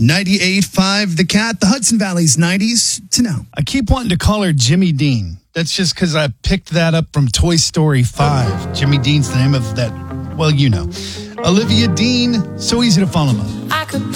98.5 The Cat, the Hudson Valley's 90s to now. I keep wanting to call her Jimmy Dean. That's just because I picked that up from Toy Story 5. Jimmy Dean's the name of that, well, you know. Olivia Dean, so easy to follow him up.